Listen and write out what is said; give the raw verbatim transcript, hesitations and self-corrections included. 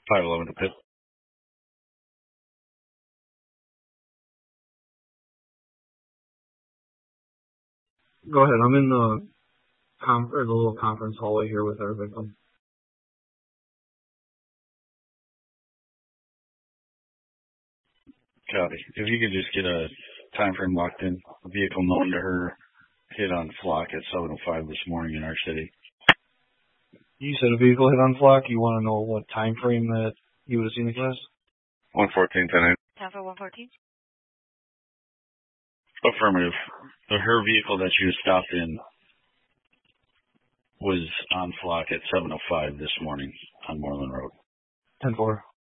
five eleven to Pitt. Go ahead. I'm in the, con- or the little conference hallway here with our victim. Copy. If you could just get a time frame locked in, a vehicle known to her hit on Flock at seven oh five this morning in our city. You said a vehicle hit on Flock. You want to know what time frame that you would have seen the class? one fourteen, ten eight. Time for one fourteen? Affirmative. So her vehicle that she was stopped in was on Flock at seven oh five this morning on Moreland Road. ten four.